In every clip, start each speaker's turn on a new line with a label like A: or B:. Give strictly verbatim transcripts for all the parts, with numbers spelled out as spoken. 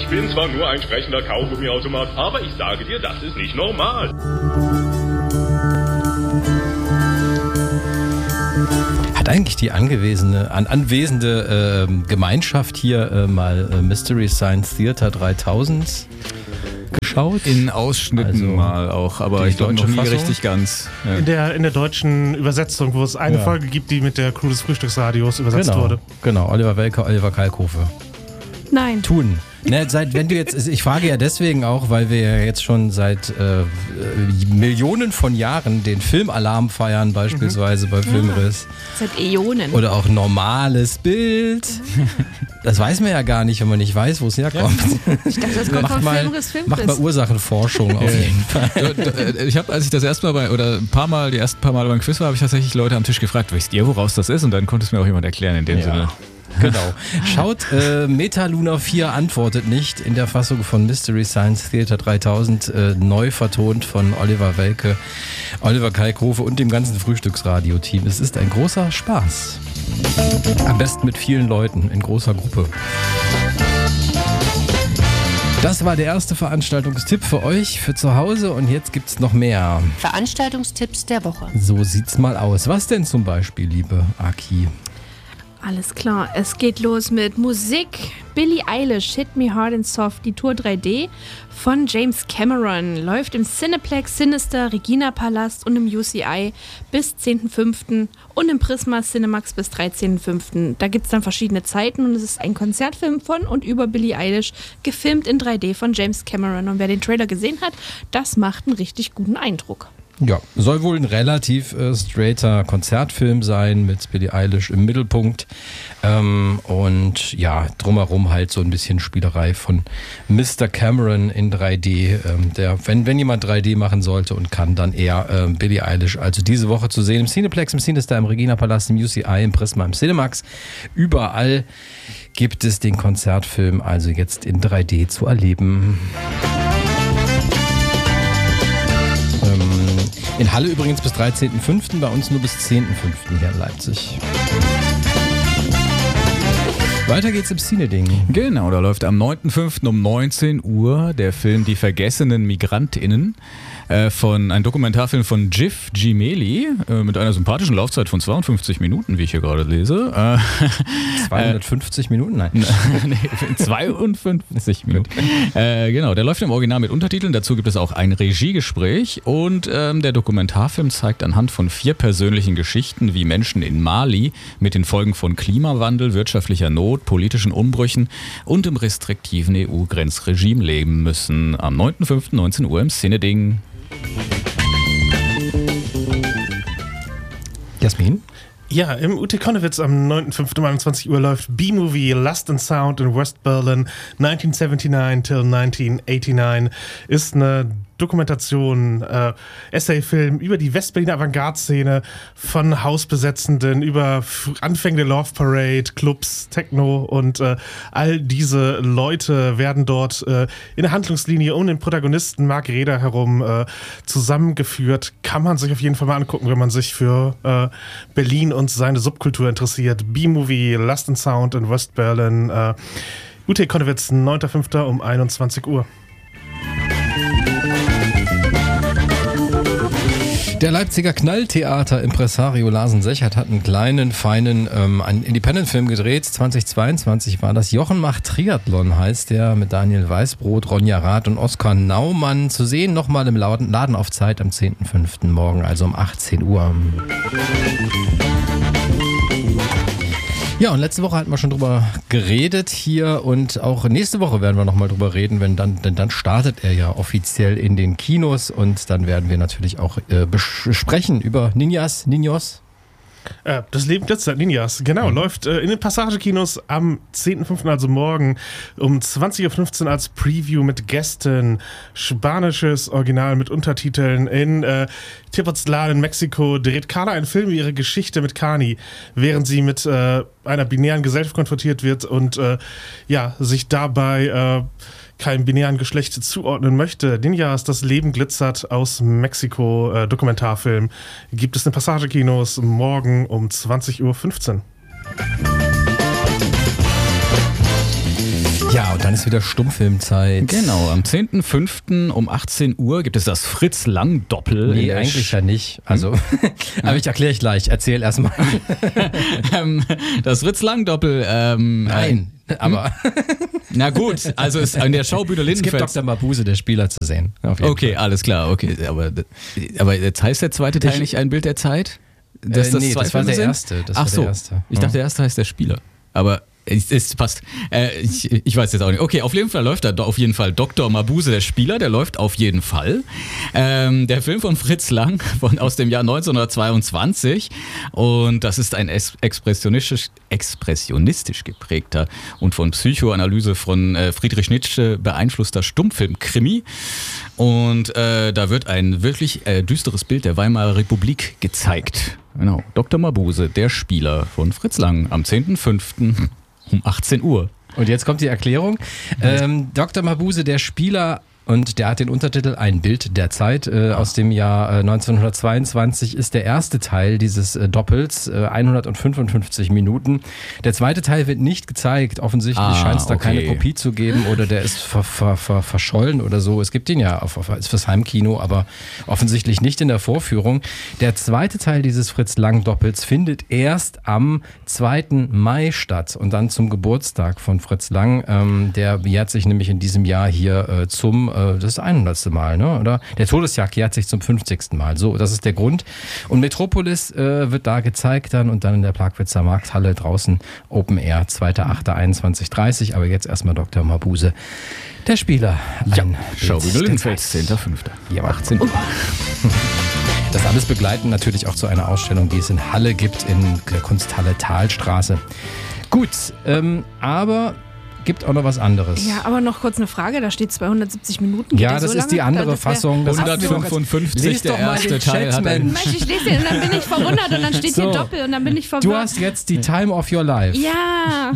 A: bin zwar nur ein sprechender Kaugummiautomat, aber ich sage dir, das ist nicht normal.
B: Hat eigentlich die angewesene, an, anwesende äh, Gemeinschaft hier äh, mal äh, Mystery Science Theater dreitausend geschaut?
C: In Ausschnitten
B: Also,
C: mal auch, aber ich glaube noch nie
B: Fassung?
C: richtig ganz. Ja.
D: In der, in der deutschen Übersetzung, wo es eine
B: Ja.
D: Folge gibt, die mit der Crew des Frühstücksradios übersetzt
B: Genau,
D: wurde.
B: genau. Oliver Welke, Oliver Kalkofe.
E: Nein.
B: Tun. Ne, seit, wenn du jetzt, ich frage ja deswegen auch, weil wir ja jetzt schon seit äh, Millionen von Jahren den Filmalarm feiern, beispielsweise bei Filmriss.
E: Seit Äonen.
B: Oder auch normales Bild. Das weiß man ja gar nicht, wenn man nicht weiß, wo es herkommt.
E: Ich dachte, das kommt
B: Macht
E: vom
B: mal,
E: Filmriss
B: macht mal
E: Filmriss.
B: Ursachenforschung auf jeden Fall.
C: Ich habe, als ich das erste Mal bei, oder ein paar Mal, die ersten paar Mal beim Quiz war, habe ich tatsächlich Leute am Tisch gefragt, wisst ihr, woraus das ist? Und dann konnte es mir auch jemand erklären in dem
B: Ja.
C: Sinne.
B: Genau. Schaut, äh, Metaluna vier antwortet nicht in der Fassung von Mystery Science Theater dreitausend, äh, neu vertont von Oliver Welke, Oliver Kalkofe und dem ganzen Frühstücksradio-Team. Es ist ein großer Spaß. Am besten mit vielen Leuten, in großer Gruppe. Das war der erste Veranstaltungstipp für euch, für zu Hause, und jetzt gibt's noch mehr.
F: Veranstaltungstipps der Woche.
B: So sieht's mal aus. Was denn zum Beispiel, liebe Aki?
E: Alles klar, es geht los mit Musik. Billie Eilish, Hit Me Hard and Soft, die Tour drei D von James Cameron. Läuft im Cineplex, Sinister, Regina Palast und im U C I bis zehnten fünften und im Prisma Cinemax bis dreizehnten fünften. Da gibt es dann verschiedene Zeiten und es ist ein Konzertfilm von und über Billie Eilish, gefilmt in drei D von James Cameron. Und wer den Trailer gesehen hat, das macht einen richtig guten Eindruck.
B: Ja, soll wohl ein relativ äh, straighter Konzertfilm sein mit Billie Eilish im Mittelpunkt. Ähm, und ja, drumherum halt so ein bisschen Spielerei von Mister Cameron in drei D. Ähm, der, wenn, wenn jemand drei D machen sollte und kann, dann eher ähm, Billie Eilish. Also diese Woche zu sehen im Cineplex, im Sinister, im Regina Palast, im U C I, im Prisma, im Cinemax. Überall gibt es den Konzertfilm also jetzt in drei D zu erleben. In Halle übrigens bis dreizehnten fünften, bei uns nur bis zehnten fünften hier in Leipzig. Weiter geht's im Cineding.
C: Genau, da läuft am neunten fünften um neunzehn Uhr der Film Die vergessenen MigrantInnen. Von ein Dokumentarfilm von Jiff Gemelli äh, mit einer sympathischen Laufzeit von zweiundfünfzig Minuten, wie ich hier gerade lese. Äh,
B: zweihundertfünfzig äh, Minuten? Nein.
C: nee, zweiundfünfzig Minuten. Äh, genau, der läuft im Original mit Untertiteln. Dazu gibt es auch ein Regiegespräch. Und ähm, der Dokumentarfilm zeigt anhand von vier persönlichen Geschichten, wie Menschen in Mali mit den Folgen von Klimawandel, wirtschaftlicher Not, politischen Umbrüchen und im restriktiven E U-Grenzregime leben müssen. Am neunten fünften neunzehn Uhr im Cineding.
B: Jasmin?
D: Ja, im U T Konnewitz am neunten fünften um einundzwanzig Uhr läuft B-Movie Lust and Sound in West Berlin neunzehnhundertneunundsiebzig till neunzehnhundertneunundachtzig. Ist eine Dokumentation, äh, Essayfilm über die Westberliner Avantgarde-Szene, von Hausbesetzenden über Anfänge der Love Parade, Clubs, Techno, und äh, all diese Leute werden dort äh, in der Handlungslinie um den Protagonisten Marc Reder herum äh, zusammengeführt. Kann man sich auf jeden Fall mal angucken, wenn man sich für äh, Berlin und seine Subkultur interessiert. B-Movie Lust and Sound in West Berlin. Äh, U T Konnewitz, neunten fünften um einundzwanzig Uhr.
B: Der Leipziger Knalltheater Impresario Larsen Sechert hat einen kleinen, feinen ähm, einen Independent-Film gedreht. zweitausendzweiundzwanzig war das. Jochen macht Triathlon heißt der, mit Daniel Weißbrot, Ronja Rath und Oskar Naumann. Zu sehen nochmal im Laden auf Zeit am zehnten fünften morgen, also um achtzehn Uhr. Ja, und letzte Woche hatten wir schon drüber geredet hier, und auch nächste Woche werden wir nochmal drüber reden, wenn dann, denn dann startet er ja offiziell in den Kinos, und dann werden wir natürlich auch äh, besprechen über Ninjas, Ninos.
D: Äh, das Leben glitzert, Ninjas, genau, mhm. läuft äh, in den Passagekinos am zehnten fünften, also morgen um zwanzig Uhr fünfzehn als Preview mit Gästen, spanisches Original mit Untertiteln. In äh, Tepoztlán in Mexiko dreht Carla einen Film über ihre Geschichte mit Kani, während sie mit äh, einer binären Gesellschaft konfrontiert wird und äh, ja, sich dabei äh, keinem binären Geschlecht zuordnen möchte. Ninjas, das Leben glitzert aus Mexiko, äh, Dokumentarfilm, gibt es in Passagekinos morgen um zwanzig Uhr fünfzehn.
B: Ja, Ja, und dann ist wieder Stummfilmzeit.
C: Genau, am zehnten fünften um achtzehn Uhr gibt es das Fritz-Lang-Doppel.
B: Nee, eigentlich ja nicht. Also, aber ich erkläre ich gleich. Erzähl erstmal.
C: ähm, das Fritz-Lang-Doppel. Ähm,
B: Nein,
C: äh,
B: aber.
C: Na gut, also ist an der Schaubühne
B: Es gibt
C: Lindenfels.
B: Doktor Mabuse, der Spieler, zu sehen. Auf jeden
C: Okay,
B: Fall.
C: alles klar, okay. Aber, aber jetzt heißt der zweite Teil
B: Ich-
C: nicht ein Bild der Zeit?
B: Äh, nee, das
C: zwei
B: war
C: Filme
B: der
C: sind?
B: erste, das
C: Ach
B: war der
C: so,
B: erste.
C: ich
B: Ja.
C: dachte, der erste heißt der Spieler. Aber es, es passt. Äh, ich, ich weiß jetzt auch nicht. Okay, auf jeden Fall läuft da do- auf jeden Fall Doktor Mabuse, der Spieler, der läuft auf jeden Fall. Ähm, der Film von Fritz Lang von, aus dem Jahr neunzehnhundertzweiundzwanzig. Und das ist ein es- expressionistisch, expressionistisch geprägter und von Psychoanalyse von äh, Friedrich Nietzsche beeinflusster Stummfilm-Krimi. Und äh, da wird ein wirklich äh, düsteres Bild der Weimarer Republik gezeigt. Genau, Doktor Mabuse, der Spieler von Fritz Lang, am zehnten fünften um achtzehn Uhr.
B: Und jetzt kommt die Erklärung. Ähm, Doktor Mabuse, der Spieler, und der hat den Untertitel Ein Bild der Zeit äh, aus dem Jahr äh, neunzehnhundertzweiundzwanzig, ist der erste Teil dieses äh, Doppels, äh, hundertfünfundfünfzig Minuten. Der zweite Teil wird nicht gezeigt. Offensichtlich
C: Ah,
B: scheint es da
C: okay.
B: keine Kopie zu geben oder der ist ver, ver, ver, verschollen oder so. Es gibt ihn ja auf, auf, ist fürs Heimkino, aber offensichtlich nicht in der Vorführung. Der zweite Teil dieses Fritz-Lang-Doppels findet erst am zweiten Mai statt und dann zum Geburtstag von Fritz Lang. Ähm, der jährt sich nämlich in diesem Jahr hier äh, zum, äh, das ist hundertste Mal, ne? Oder? Der Todesjagd jährt sich zum fünfzigsten Mal. So, das ist der Grund. Und Metropolis äh, wird da gezeigt dann und dann in der Plagwitzer Markthalle draußen Open Air, zweiter achter einundzwanzig dreißig. Aber jetzt erstmal Doktor Mabuse, der Spieler.
C: Ja,
B: Ein
C: Schaubühne
B: Bild der
C: Lindenfels, zehnten fünften
B: Ja,
C: achtzehn Uhr.
B: Das alles begleiten natürlich auch zu einer Ausstellung, die es in Halle gibt, in der Kunsthalle Thalstraße. Gut, ähm, aber gibt auch noch was anderes.
E: Ja, aber noch kurz eine Frage, da steht zweihundertsiebzig Minuten. Geht
B: Ja,
E: der
B: das
E: so
B: ist die
E: lange?
B: andere
E: Das wär-
B: Fassung. Das hatten wir doch jetzt-
C: hundertfünfundfünfzig,
B: Lies
C: der
B: doch mal
C: erste
B: den
C: Teil hat ein...
B: Schätzmensch.
E: Mensch, ich lese den und dann bin ich verwundert und dann steht
B: So.
E: hier Doppel und dann bin ich verwirrt.
B: Du hast jetzt die Time of Your Life.
E: Ja.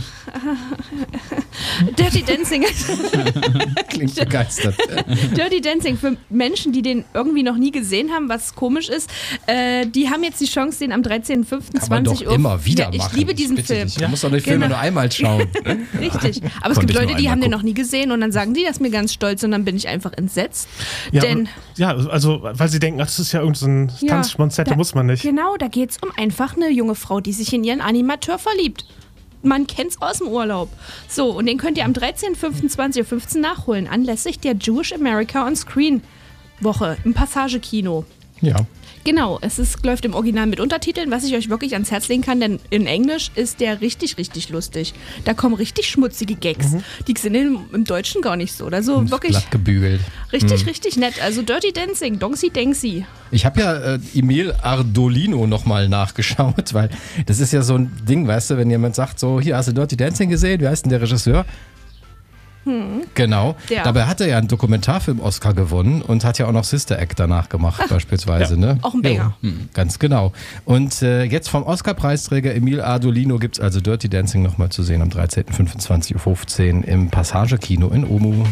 E: Dirty Dancing.
B: Klingt begeistert.
E: Dirty Dancing für Menschen, die den irgendwie noch nie gesehen haben, was komisch ist. Äh, die haben jetzt die Chance, den am dreizehnten fünften
B: Kann man doch
E: zwanzig Uhr.
B: immer wieder
E: ja, ich
B: machen.
E: liebe diesen
B: bitte
E: Film.
B: dich. Du musst doch die Filme
E: Genau.
B: nur einmal schauen.
E: Richtig. Aber es
C: Konnte
E: gibt
C: ich nur
E: Leute, die
C: einmal
E: haben den
C: gucken.
E: noch nie gesehen und dann sagen die, das ist mir ganz stolz und dann bin ich einfach entsetzt.
D: Ja,
E: Denn
D: ja, also, weil sie denken, ach, das ist ja irgendein so ein
E: Ja,
D: Tanzmonzette,
E: da-
D: muss man nicht.
E: Genau, da geht es um einfach eine junge Frau, die sich in ihren Animateur verliebt. Man kennt's aus dem Urlaub. So, und den könnt ihr am dreizehnten fünften zwanzig Uhr fünfzehn nachholen, anlässlich der Jewish America on Screen Woche im Passage-Kino.
B: Ja.
E: Genau, es ist, läuft im Original mit Untertiteln, was ich euch wirklich ans Herz legen kann, denn in Englisch ist der richtig, richtig lustig. Da kommen richtig schmutzige Gags. Die sind im, im Deutschen gar nicht so. Also wirklich
B: Glatt gebügelt.
E: richtig, richtig nett. Also Dirty Dancing, Donksy Denksy.
B: Ich habe ja äh, Emil Ardolino nochmal nachgeschaut, weil das ist ja so ein Ding, weißt du, wenn jemand sagt, so, hier hast du Dirty Dancing gesehen, wie heißt denn der Regisseur? Genau.
E: Der.
B: Dabei hat er ja einen Dokumentarfilm-Oscar gewonnen und hat ja auch noch Sister Act danach gemacht, beispielsweise. Ne?
E: Auch ein Banger.
B: Jo, ganz genau. Und äh, jetzt vom Oscar-Preisträger Emil Ardolino gibt es also Dirty Dancing nochmal zu sehen am dreizehnten fünften zwanzig Uhr fünfzehn im Passage-Kino in Omu.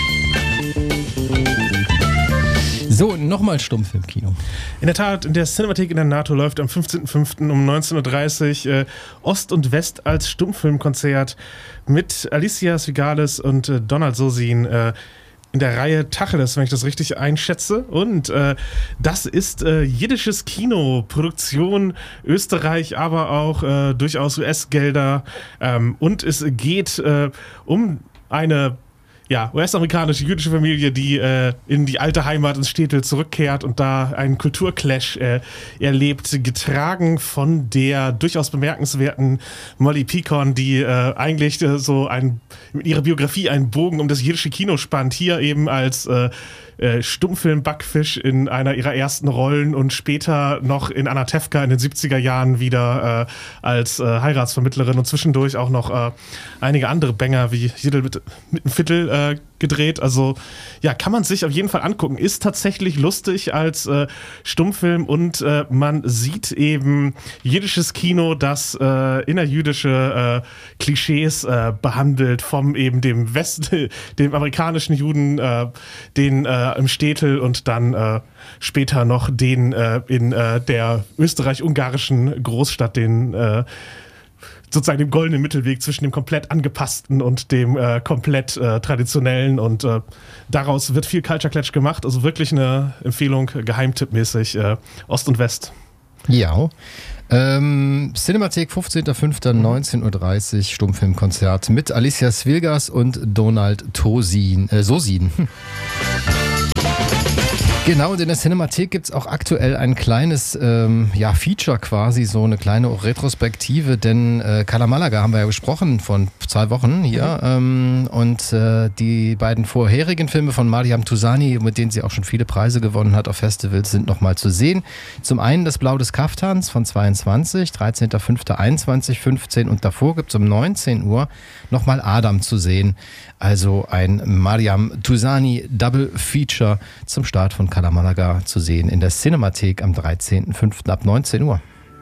B: So, nochmal Stummfilmkino.
D: In der Tat, in der Cinemathek in der NATO läuft am fünfzehnten fünften um neunzehn Uhr dreißig äh, Ost und West als Stummfilmkonzert mit Alicia Sigales und äh, Donald Sosin äh, in der Reihe Tacheles, wenn ich das richtig einschätze. Und äh, das ist äh, jiddisches Kino, Produktion Österreich, aber auch äh, durchaus U S-Gelder. Ähm, und es geht äh, um eine ja, U S-amerikanische jüdische Familie, die äh, in die alte Heimat ins Städtel zurückkehrt und da einen Kulturclash äh, erlebt, getragen von der durchaus bemerkenswerten Molly Picon, die äh, eigentlich äh, so ein, mit ihrer Biografie einen Bogen um das jiddische Kino spannt, hier eben als äh, äh, Stummfilm-Backfisch in einer ihrer ersten Rollen und später noch in Anatevka in den siebziger Jahren wieder äh, als äh, Heiratsvermittlerin und zwischendurch auch noch äh, einige andere Banger wie Jiddel mit, mit einem Viertel äh, gedreht. Also ja, kann man sich auf jeden Fall angucken. Ist tatsächlich lustig als äh, Stummfilm und äh, man sieht eben jiddisches Kino, das äh, innerjüdische äh, Klischees äh, behandelt, vom eben dem West, dem amerikanischen Juden, äh, den äh, im Städtel und dann äh, später noch den äh, in äh, der österreich-ungarischen Großstadt, den äh, sozusagen dem goldenen Mittelweg zwischen dem komplett angepassten und dem äh, komplett äh, traditionellen und äh, daraus wird viel Culture Clash gemacht, also wirklich eine Empfehlung, geheimtippmäßig, äh, Ost und West.
B: Ja. Ähm, Cinemathek, fünfzehnter fünfter neunzehn Uhr dreißig, Stummfilmkonzert mit Alicia Svilgas und Donald Tosin, äh, Sosin. Genau, und in der Cinemathek gibt es auch aktuell ein kleines ähm, ja, Feature quasi, so eine kleine Retrospektive, denn äh, Kala Malaga haben wir ja besprochen von zwei Wochen hier ähm, und äh, die beiden vorherigen Filme von Mariam Touzani, mit denen sie auch schon viele Preise gewonnen hat auf Festivals, sind nochmal zu sehen. Zum einen das Blau des Kaftans von zweiundzwanzig, dreizehnter fünfter einundzwanzig fünfzehn und davor gibt es um neunzehn Uhr nochmal Adam zu sehen. Also ein Mariam Touzani Double Feature zum Start von Kala Malaga zu sehen in der Cinemathek am dreizehnten fünften ab neunzehn Uhr.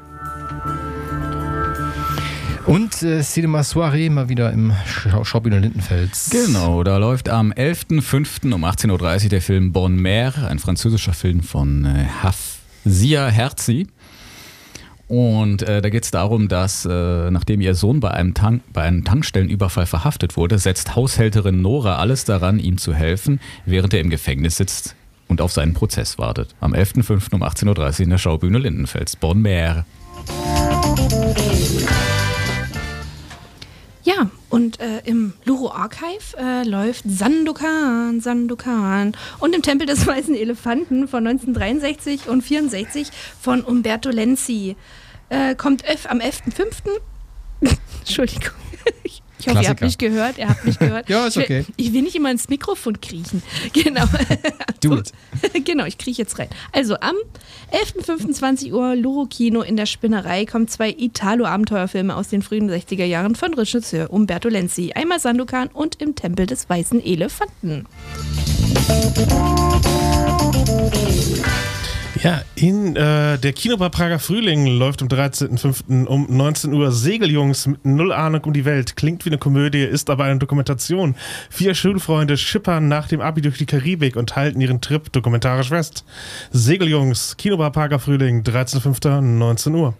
B: Und äh, Cinema Soirée mal wieder im Schaubühne Lindenfels.
C: Genau, da läuft am elften fünften um achtzehn Uhr dreißig der Film Bonne Mère, ein französischer Film von äh, Hafsia Herzi. Und äh, da geht es darum, dass äh, nachdem ihr Sohn bei einem, Tank, bei einem Tankstellenüberfall verhaftet wurde, setzt Haushälterin Nora alles daran, ihm zu helfen, während er im Gefängnis sitzt und auf seinen Prozess wartet. Am elften fünften um achtzehn Uhr dreißig in der Schaubühne Lindenfels. Bonne Mère.
E: Ja, und äh, im Luro Archive äh, läuft Sandokan, Sandokan und im Tempel des Weißen Elefanten von neunzehnhundertdreiundsechzig und vierundsechzig von Umberto Lenzi. Äh, kommt F am elften fünften Entschuldigung. Ich, ich hoffe, ihr habt mich gehört. Ihr habt mich gehört.
B: Ja, ist okay.
E: Ich will, ich will nicht immer ins Mikrofon kriechen. Genau.
B: Do it.
E: Genau, ich krieche jetzt rein. Also am elften fünften zwanzig Uhr Luro Kino in der Spinnerei kommen zwei Italo-Abenteuerfilme aus den frühen sechziger Jahren von Regisseur Umberto Lenzi. Einmal Sandokan und im Tempel des Weißen Elefanten.
D: Ja, in äh, der Kinobar Prager Frühling läuft am dreizehnten fünften um neunzehn Uhr Segeljungs mit null Ahnung um die Welt. Klingt wie eine Komödie, ist aber eine Dokumentation. Vier Schulfreunde schippern nach dem Abi durch die Karibik und halten ihren Trip dokumentarisch fest. Segeljungs, Kinobar Prager Frühling, dreizehnten fünften neunzehn Uhr.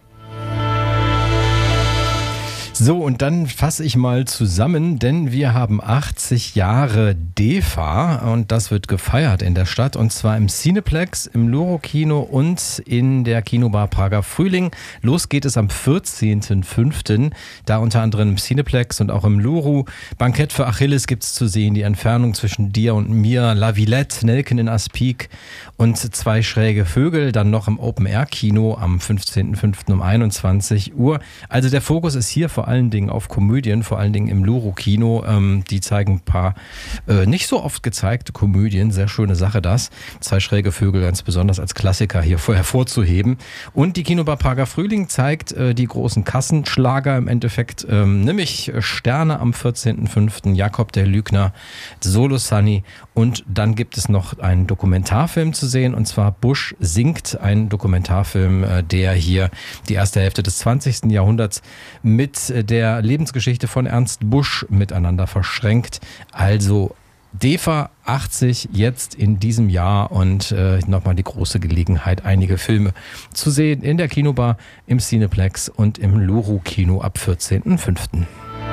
B: So, und dann fasse ich mal zusammen, denn wir haben achtzig Jahre D E F A und das wird gefeiert in der Stadt und zwar im Cineplex, im Luro Kino und in der Kinobar Prager Frühling. Los geht es am vierzehnten fünften da unter anderem im Cineplex und auch im Luro. Bankett für Achilles gibt es zu sehen, die Entfernung zwischen dir und mir, La Villette, Nelken in Aspik und Zwei schräge Vögel, dann noch im Open-Air-Kino am fünfzehnten fünften um einundzwanzig Uhr. Also der Fokus ist hier vor allen Dingen auf Komödien, vor allen Dingen im Luro-Kino. Ähm, die zeigen ein paar äh, nicht so oft gezeigte Komödien. Sehr schöne Sache das. Zwei schräge Vögel ganz besonders als Klassiker hier hervorzuheben. Und die Kinobar Prager Frühling zeigt äh, die großen Kassenschlager im Endeffekt, ähm, nämlich Sterne am vierzehnten fünften Jakob der Lügner, Solo Sunny und dann gibt es noch einen Dokumentarfilm zu sehen und zwar Bush singt, ein Dokumentarfilm, äh, der hier die erste Hälfte des zwanzigsten Jahrhunderts mit äh, der Lebensgeschichte von Ernst Busch miteinander verschränkt. Also D E F A achtzig jetzt in diesem Jahr und äh, nochmal die große Gelegenheit, einige Filme zu sehen in der Kinobar, im Cineplex und im Luro Kino ab vierzehnten fünften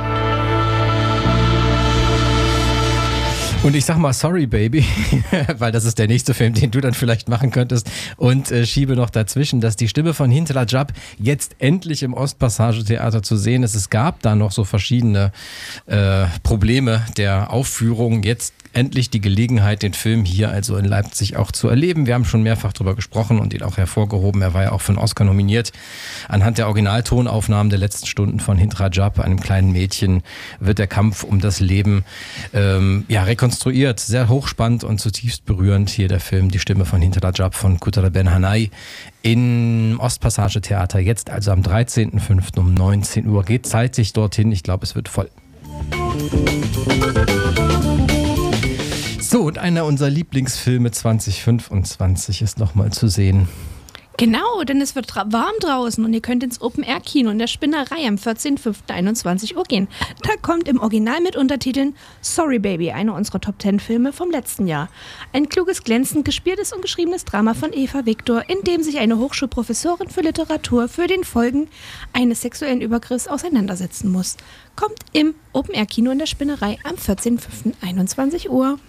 B: Und ich sag mal sorry, Baby, weil das ist der nächste Film, den du dann vielleicht machen könntest und äh, schiebe noch dazwischen, dass die Stimme von Hint Rajab jetzt endlich im Ostpassage-Theater zu sehen ist. Es gab da noch so verschiedene äh, Probleme der Aufführung. Jetzt endlich die Gelegenheit, den Film hier also in Leipzig auch zu erleben. Wir haben schon mehrfach drüber gesprochen und ihn auch hervorgehoben. Er war ja auch für einen Oscar nominiert. Anhand der Originaltonaufnahmen der letzten Stunden von Hint Rajab, einem kleinen Mädchen, wird der Kampf um das Leben ähm, ja, rekonstruiert. Sehr hochspannend und zutiefst berührend. Hier der Film Die Stimme von Hint Rajab von Kutere Ben Hanai im Ostpassage-Theater. Jetzt also am dreizehnten fünften um neunzehn Uhr. Geht zeitig dorthin. Ich glaube, es wird voll. So, und einer unserer Lieblingsfilme zwanzig fünfundzwanzig ist nochmal zu sehen.
E: Genau, denn es wird dra- warm draußen und ihr könnt ins Open-Air-Kino in der Spinnerei am vierzehnten fünften einundzwanzig Uhr gehen. Da kommt im Original mit Untertiteln Sorry Baby, einer unserer Top zehn Filme vom letzten Jahr. Ein kluges, glänzend gespieltes und geschriebenes Drama von Eva Victor, in dem sich eine Hochschulprofessorin für Literatur für den Folgen eines sexuellen Übergriffs auseinandersetzen muss. Kommt im Open-Air-Kino in der Spinnerei am vierzehnten fünften einundzwanzig Uhr.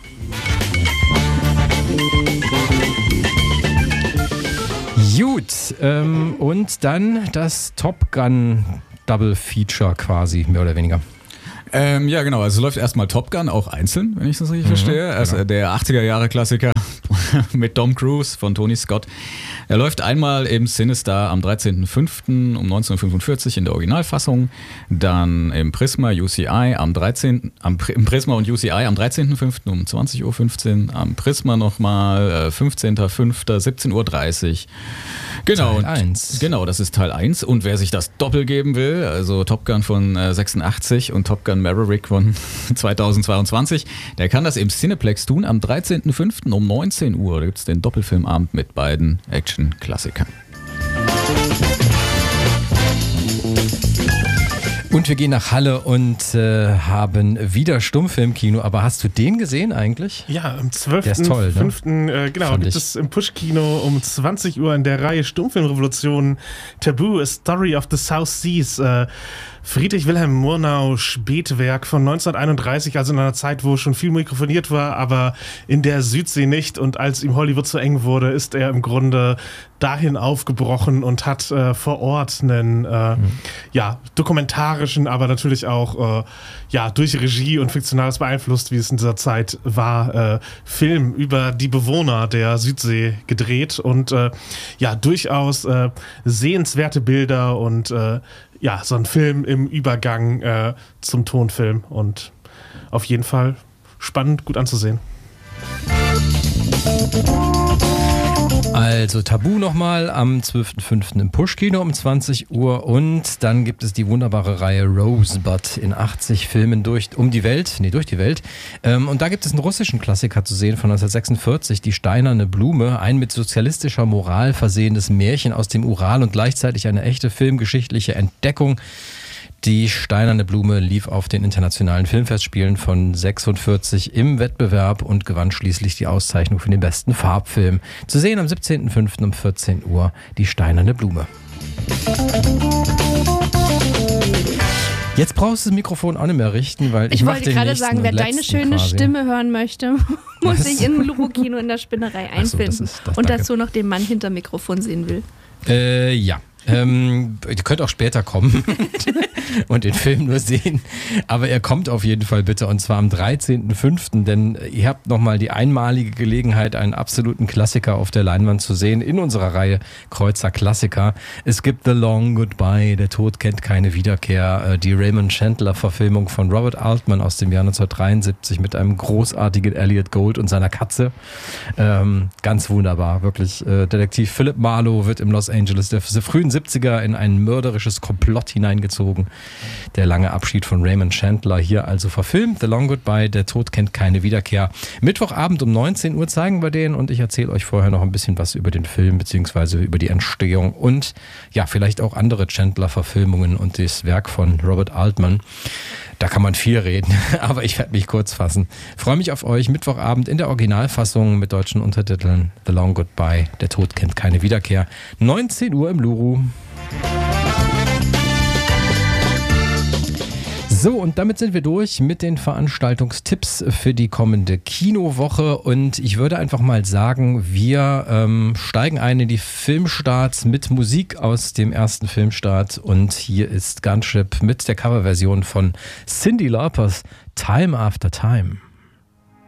B: Gut, ähm, und dann das Top Gun Double Feature quasi, mehr oder weniger.
C: Ähm, ja, genau. Also läuft erstmal Top Gun, auch einzeln, wenn ich das richtig mhm, verstehe. Also genau. Der achtziger-Jahre-Klassiker mit Tom Cruise von Tony Scott. Er läuft einmal im Cinestar am dreizehnten fünften um neunzehn Uhr fünfundvierzig in der Originalfassung. Dann im Prisma U C I am dreizehnten Am, im Prisma und U C I am dreizehnten fünften um zwanzig Uhr fünfzehn. Am Prisma nochmal äh, fünfzehnten fünften siebzehn Uhr dreißig. Genau.
B: Teil eins.
C: Genau, das ist Teil eins. Und wer sich das doppelt geben will, also Top Gun von äh, sechsundachtzig und Top Gun Maverick von zweitausendzweiundzwanzig, der kann das im Cineplex tun am dreizehnten fünften um neunzehn Uhr. Da gibt es den Doppelfilmabend mit beiden Action-Klassikern.
B: Und wir gehen nach Halle und äh, haben wieder Stummfilmkino. Aber hast du den gesehen eigentlich?
D: Ja, am zwölften fünften
B: Ne?
D: Äh, genau,
B: Fand
D: gibt
B: ich.
D: es im Push-Kino um zwanzig Uhr in der Reihe Stummfilmrevolution Taboo, A Story of the South Seas. Äh, Friedrich Wilhelm Murnau Spätwerk von neunzehnhunderteinunddreißig, also in einer Zeit, wo schon viel mikrofoniert war, aber in der Südsee nicht. Und als ihm Hollywood zu eng wurde, ist er im Grunde dahin aufgebrochen und hat äh, vor Ort einen äh, mhm. ja, dokumentarischen, aber natürlich auch äh, ja, durch Regie und Fiktionales beeinflusst, wie es in dieser Zeit war, äh, Film über die Bewohner der Südsee gedreht und äh, ja, durchaus äh, sehenswerte Bilder und äh, ja, so ein Film im Übergang äh, zum Tonfilm und auf jeden Fall spannend, gut anzusehen.
B: Also Tabu nochmal am zwölften fünften im Push-Kino um zwanzig Uhr und dann gibt es die wunderbare Reihe Rosebud in achtzig Filmen durch, um die Welt, nee, durch die Welt. Ähm, und da gibt es einen russischen Klassiker zu sehen von neunzehnhundertsechsundvierzig, Die steinerne Blume, ein mit sozialistischer Moral versehenes Märchen aus dem Ural und gleichzeitig eine echte filmgeschichtliche Entdeckung. Die steinerne Blume lief auf den internationalen Filmfestspielen von sechsundvierzig im Wettbewerb und gewann schließlich die Auszeichnung für den besten Farbfilm. Zu sehen am siebzehnten fünften um vierzehn Uhr, Die steinerne Blume. Jetzt brauchst du das Mikrofon auch nicht mehr richten, weil ich
E: Ich
B: mach
E: wollte
B: den
E: gerade
B: nächsten
E: sagen, wer
B: und
E: deine
B: letzten
E: schöne
B: quasi.
E: Stimme hören möchte, muss
B: Was?
E: sich in Lurokino in der Spinnerei
B: Ach so, das
E: einfinden.
B: ist- das-
E: und
B: danke.
E: dazu noch den Mann hinter Mikrofon sehen will.
B: Äh, ja. Ähm, ihr könnt auch später kommen und den Film nur sehen, aber er kommt auf jeden Fall bitte und zwar am dreizehnten fünften, denn ihr habt nochmal die einmalige Gelegenheit, einen absoluten Klassiker auf der Leinwand zu sehen in unserer Reihe Kreuzer Klassiker. Es gibt The Long Goodbye, Der Tod kennt keine Wiederkehr, äh, die Raymond Chandler Verfilmung von Robert Altman aus dem Jahr neunzehnhundertdreiundsiebzig mit einem großartigen Elliot Gould und seiner Katze. Ähm, ganz wunderbar, wirklich. Äh, Detektiv Philip Marlowe wird im Los Angeles der frühen siebziger in ein mörderisches Komplott hineingezogen. Der lange Abschied von Raymond Chandler hier also verfilmt. The Long Goodbye, Der Tod kennt keine Wiederkehr. Mittwochabend um neunzehn Uhr zeigen wir den und ich erzähle euch vorher noch ein bisschen was über den Film beziehungsweise über die Entstehung und ja, vielleicht auch andere Chandler-Verfilmungen und das Werk von Robert Altman. Da kann man viel reden, aber ich werde mich kurz fassen. Freue mich auf euch. Mittwochabend in der Originalfassung mit deutschen Untertiteln The Long Goodbye, Der Tod kennt keine Wiederkehr. neunzehn Uhr im Luru. So, und damit sind wir durch mit den Veranstaltungstipps für die kommende Kinowoche. Und ich würde einfach mal sagen, wir ähm, steigen ein in die Filmstarts mit Musik aus dem ersten Filmstart. Und hier ist Gunship mit der Coverversion von Cyndi Laupers Time After Time.